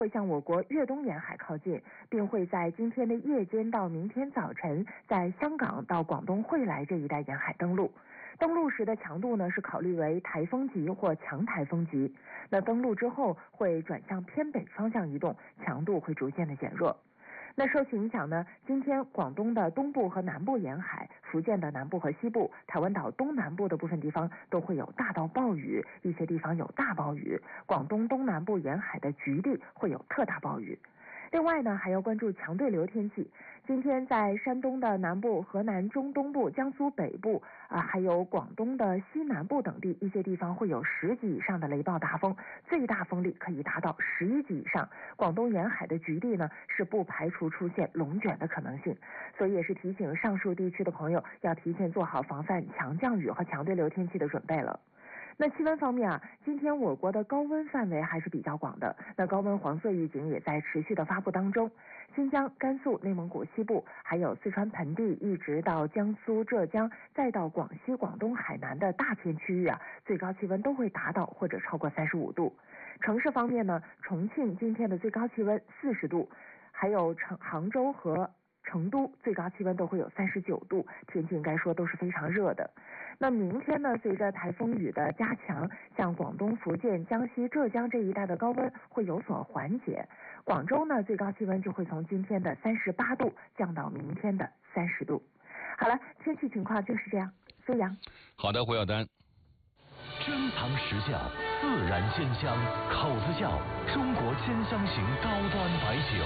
会向我国粤东沿海靠近，并会在今天的夜间到明天早晨在香港到广东惠来这一带沿海登陆。登陆时的强度呢是考虑为台风级或强台风级。那登陆之后会转向偏北方向移动，强度会逐渐的减弱。那受其影响呢，今天广东的东部和南部沿海、福建的南部和西部、台湾岛东南部的部分地方都会有大到暴雨，一些地方有大暴雨。广东东南部沿海的局地会有特大暴雨。另外呢，还要关注强对流天气。今天在山东的南部、河南中东部、江苏北部还有广东的西南部等地，一些地方会有10级以上的雷暴大风，最大风力可以达到11级以上。广东沿海的局地呢，是不排除出现龙卷的可能性，所以也是提醒上述地区的朋友要提前做好防范强降雨和强对流天气的准备了。那气温方面今天我国的高温范围还是比较广的，那高温黄色预警也在持续的发布当中。新疆、甘肃、内蒙古西部，还有四川盆地，一直到江苏、浙江，再到广西、广东、海南的大片区域最高气温都会达到或者超过35度。城市方面呢，重庆今天的最高气温40度，还有杭州和成都最高气温都会有39度，天气应该说都是非常热的。那明天呢，随着台风雨的加强，像广东、福建、江西、浙江这一带的高温会有所缓解。广州呢，最高气温就会从今天的38度降到明天的30度。好了，天气情况就是这样。苏阳。 好的，胡晓丹。 珍藏实酵，自然鲜香，口子窖，中国鲜香型高端白酒。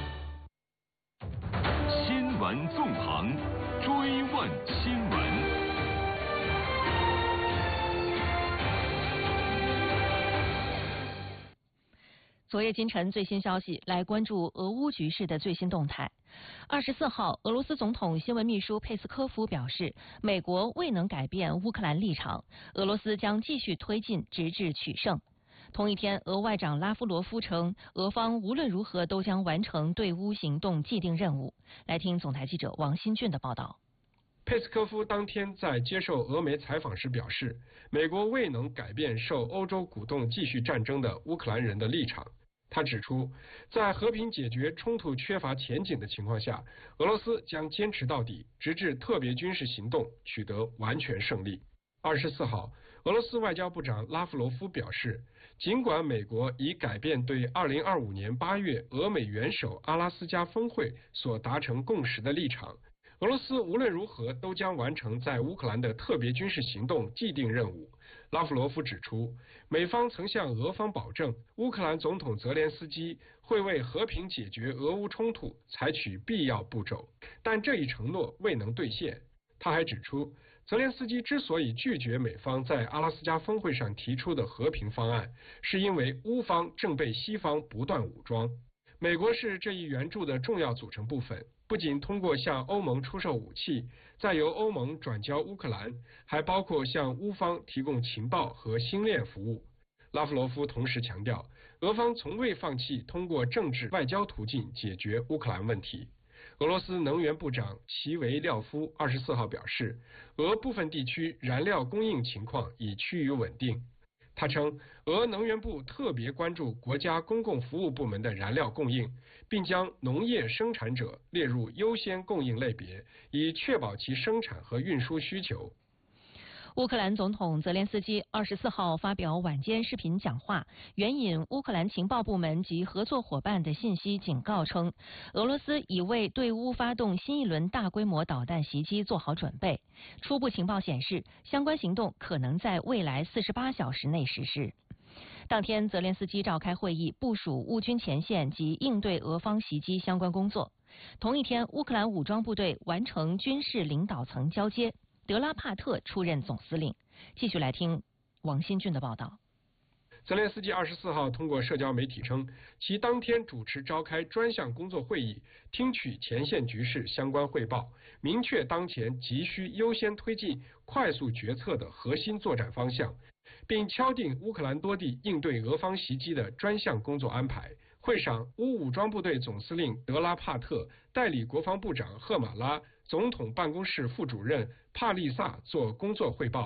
新闻纵横，追问新闻。 昨夜今晨最新消息，来关注俄乌局势的最新动态。24号，俄罗斯总统新闻秘书佩斯科夫表示，美国未能改变乌克兰立场，俄罗斯将继续推进直至取胜。同一天，俄外长拉夫罗夫称，俄方无论如何都将完成对乌行动既定任务。来听总台记者王新俊的报道。 佩斯科夫当天在接受俄媒采访时表示，美国未能改变受欧洲鼓动继续战争的乌克兰人的立场。他指出，在和平解决冲突缺乏前景的情况下，俄罗斯将坚持到底，直至特别军事行动取得完全胜利。24号，俄罗斯外交部长拉夫罗夫表示，尽管美国已改变对2025年8月俄美元首阿拉斯加峰会所达成共识的立场，俄罗斯无论如何都将完成在乌克兰的特别军事行动既定任务。拉夫罗夫指出，美方曾向俄方保证，乌克兰总统泽连斯基会为和平解决俄乌冲突采取必要步骤，但这一承诺未能兑现。他还指出，泽连斯基之所以拒绝美方在阿拉斯加峰会上提出的和平方案，是因为乌方正被西方不断武装。美国是这一援助的重要组成部分，不仅通过向欧盟出售武器，再由欧盟转交乌克兰，还包括向乌方提供情报和星链服务。拉夫罗夫同时强调，俄方从未放弃通过政治外交途径解决乌克兰问题。俄罗斯能源部长齐维廖夫24号表示，俄部分地区燃料供应情况已趋于稳定。他称，俄能源部特别关注国家公共服务部门的燃料供应，并将农业生产者列入优先供应类别，以确保其生产和运输需求。 乌克兰总统泽连斯基24号发表晚间视频讲话，援引乌克兰情报部门及合作伙伴的信息警告称，俄罗斯已为对乌发动新一轮大规模导弹袭击做好准备。初步情报显示，相关行动可能在未来48小时内实施。当天，泽连斯基召开会议，部署乌军前线及应对俄方袭击相关工作。同一天，乌克兰武装部队完成军事领导层交接，德拉帕特出任总司令。继续来听王新俊的报道。 泽连斯基24号通过社交媒体称，其当天主持召开专项工作会议，听取前线局势相关汇报，明确当前急需优先推进快速决策的核心作战方向，并敲定乌克兰多地应对俄方袭击的专项工作安排。会上，乌武装部队总司令德拉帕特、代理国防部长赫马拉、总统办公室副主任帕利萨做工作汇报。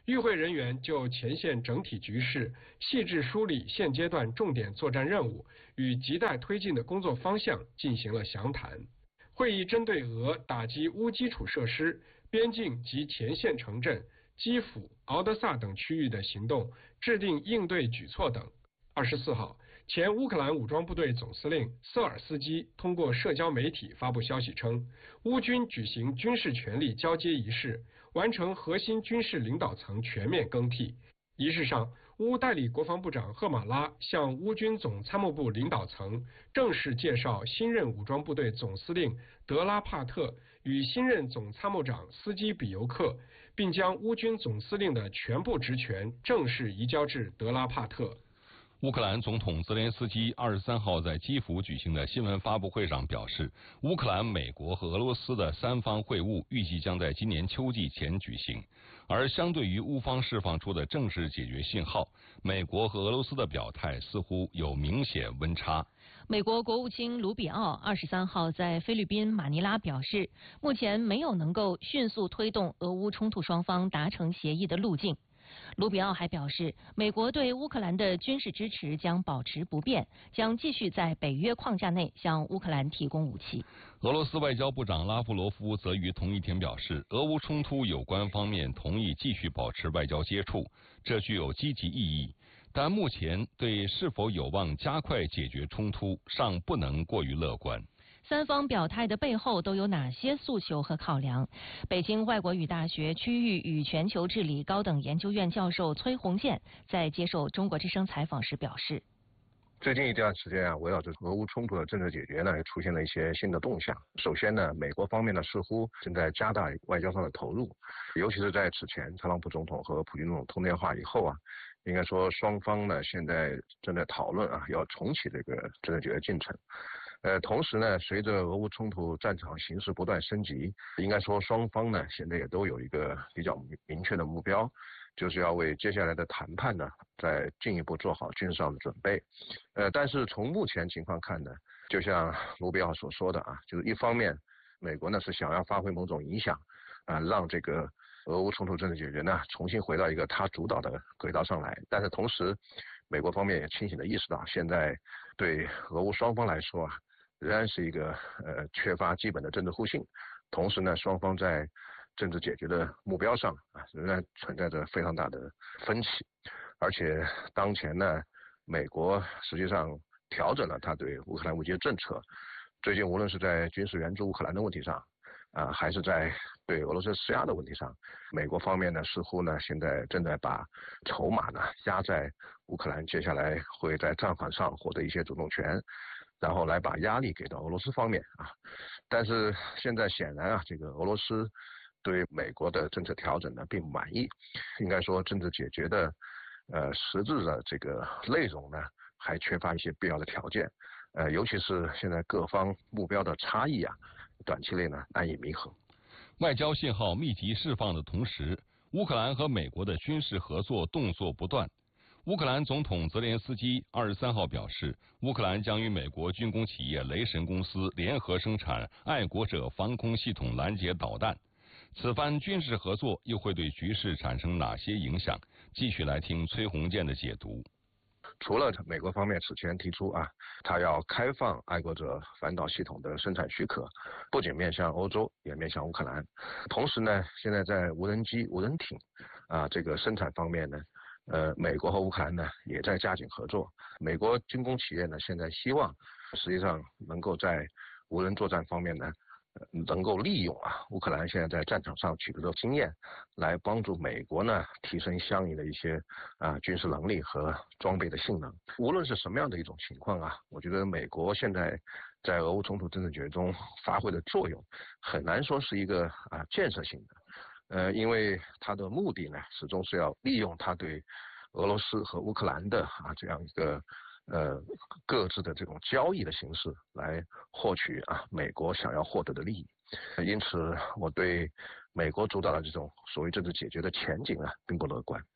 与会人员就前线整体局势细致梳理现阶段重点作战任务与亟待推进的工作方向进行了详谈。会议针对俄打击乌基础设施、边境及前线城镇、基辅、敖德萨等区域的行动制定应对举措等。24号，前乌克兰武装部队总司令瑟尔斯基通过社交媒体发布消息称，乌军举行军事权力交接仪式，完成核心军事领导层全面更替。仪式上，乌代理国防部长赫马拉向乌军总参谋部领导层正式介绍新任武装部队总司令德拉帕特与新任总参谋长斯基比尤克，并将乌军总司令的全部职权正式移交至德拉帕特。 乌克兰总统泽连斯基23号在基辅举行的新闻发布会上表示，乌克兰、美国和俄罗斯的三方会晤预计将在今年秋季前举行。而相对于乌方释放出的正式解决信号，美国和俄罗斯的表态似乎有明显温差。 美国国务卿卢比奥23号在菲律宾马尼拉表示，目前没有能够迅速推动俄乌冲突双方达成协议的路径。卢比奥还表示，美国对乌克兰的军事支持将保持不变，将继续在北约框架内向乌克兰提供武器。 俄罗斯外交部长拉夫罗夫则于同一天表示，俄乌冲突有关方面同意继续保持外交接触，这具有积极意义，但目前对是否有望加快解决冲突尚不能过于乐观。 三方表态的背后都有哪些诉求和考量？北京外国语大学区域与全球治理高等研究院教授崔洪建在接受中国之声采访时表示， 最近一段时间啊，围绕着俄乌冲突的政治解决呢，出现了一些新的动向。首先呢，美国方面呢似乎正在加大外交上的投入，尤其是在此前特朗普总统和普京总统通电话以后啊，应该说双方呢现在正在讨论啊，要重启这个政治解决进程。同时呢，随着俄乌冲突战场形势不断升级，应该说双方呢现在也都有一个比较明确的目标，就是要为接下来的谈判呢再进一步做好军事上的准备。但是从目前情况看呢，就像卢比奥所说的啊，就是一方面美国呢是想要发挥某种影响，让这个俄乌冲突政治解决呢重新回到一个他主导的轨道上来，但是同时美国方面也清醒地意识到，现在对俄乌双方来说啊，仍然是一个缺乏基本的政治互信，同时呢，双方在政治解决的目标上啊，仍然存在着非常大的分歧。而且当前呢，美国实际上调整了他对乌克兰武器的政策，最近无论是在军事援助乌克兰的问题上，还是在对俄罗斯施压的问题上，美国方面呢似乎呢现在正在把筹码呢压在乌克兰接下来会在战场上获得一些主动权，然后来把压力给到俄罗斯方面啊。但是现在显然啊，这个俄罗斯对美国的政策调整呢并不满意，应该说政治解决的实质的这个内容呢还缺乏一些必要的条件，尤其是现在各方目标的差异啊，短期内呢难以弥合。 外交信号密集释放的同时，乌克兰和美国的军事合作动作不断。乌克兰总统泽连斯基23号表示，乌克兰将与美国军工企业雷神公司联合生产爱国者防空系统拦截导弹。此番军事合作又会对局势产生哪些影响？继续来听崔洪建的解读。 除了美国方面此前提出啊，他要开放爱国者反导系统的生产许可，不仅面向欧洲，也面向乌克兰。同时呢，现在在无人机、无人艇这个生产方面呢，美国和乌克兰呢也在加紧合作。美国军工企业呢现在希望实际上能够在无人作战方面呢，能够利用乌克兰现在在战场上取得的经验，来帮助美国呢提升相应的一些军事能力和装备的性能。无论是什么样的一种情况啊，我觉得美国现在在俄乌冲突政治解决中发挥的作用，很难说是一个建设性的。因为它的目的呢，始终是要利用它对俄罗斯和乌克兰的这样一个各自的这种交易的形式来获取美国想要获得的利益。因此，我对美国主导的这种所谓政治解决的前景并不乐观。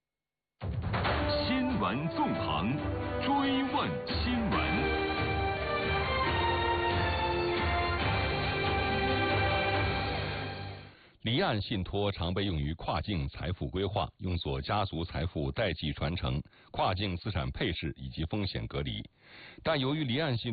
新闻纵横，追问新闻。 离岸信托常被用于跨境财富规划，用作家族财富代际传承、跨境资产配置以及风险隔离。但由于离岸信